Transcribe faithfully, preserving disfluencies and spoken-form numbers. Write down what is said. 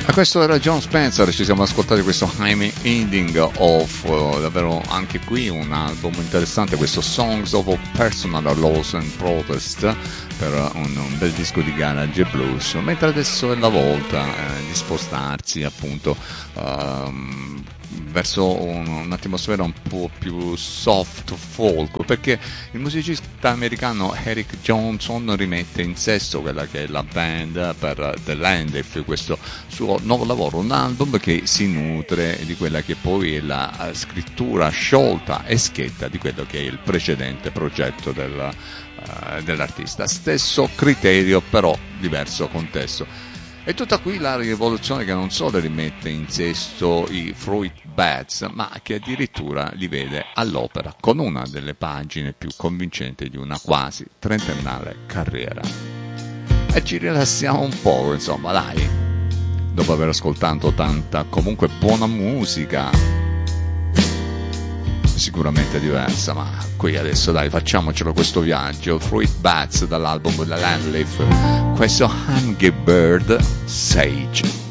E questo era Jon Spencer, ci siamo ascoltati questo I'm Ending Of, uh, davvero anche qui un album interessante, questo Songs of Personal Loss and Protest, per un, un bel disco di garage e blues, mentre adesso è la volta eh, di spostarsi appunto um, verso un, un'atmosfera un po' più soft folk, perché il musicista americano Eric Johnson rimette in sesto quella che è la band per The Landfill, questo suo nuovo lavoro, un album che si nutre di quella che poi è la scrittura sciolta e schietta di quello che è il precedente progetto del, uh, dell'artista, stesso criterio però diverso contesto. E tutta qui la rivoluzione che non solo rimette in sesto i Fruit Bats, ma che addirittura li vede all'opera con una delle pagine più convincenti di una quasi trentennale carriera. E ci rilassiamo un po', insomma, dai, dopo aver ascoltato tanta comunque buona musica, sicuramente diversa, ma qui adesso dai, facciamocelo questo viaggio. Fruit Bats dall'album The Landleaf, questo Hummingbird Sage.